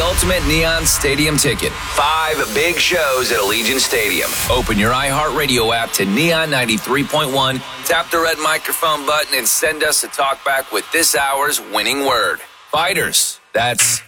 ultimate Neon Stadium ticket. 5 big shows at Allegiant Stadium. Open your iHeartRadio app to Neon 93.1, tap the red microphone button, and send us a talkback with this hour's winning word. Fighters. That's